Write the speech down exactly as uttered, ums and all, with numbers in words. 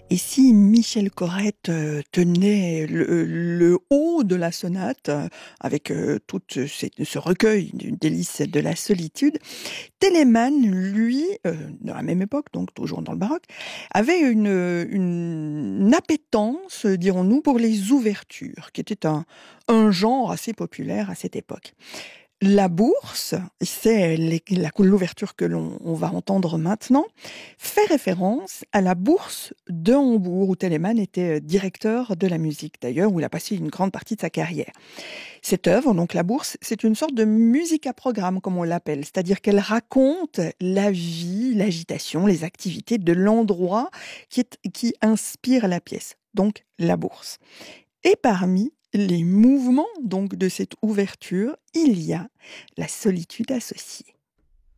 Et si Michel Corrette euh, tenait le, le haut de la sonate, euh, avec euh, tout ce, ce recueil du délice de la solitude, Telemann, lui, euh, dans la même époque, donc toujours dans le baroque, avait une, une appétence, dirons-nous, pour les ouvertures, qui était un, un genre assez populaire à cette époque. La bourse, c'est les- la- l'ouverture que l'on on va entendre maintenant, fait référence à la bourse de Hambourg, où Telemann était directeur de la musique d'ailleurs, où il a passé une grande partie de sa carrière. Cette œuvre, donc la bourse, c'est une sorte de musique à programme, comme on l'appelle, c'est-à-dire qu'elle raconte la vie, l'agitation, les activités de l'endroit qui, est- qui inspire la pièce, donc la bourse. Et parmi les mouvements donc de cette ouverture, il y a la solitude associée.